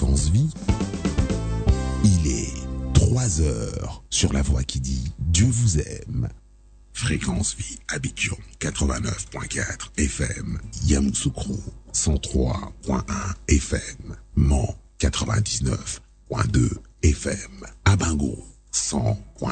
Fréquence Vie. Il est 3 heures sur la voix qui dit Dieu vous aime. Fréquence Vie, Abidjan 89.4 FM, Yamoussoukro 103.1 FM, Mans 99.2 FM, Abango 100.1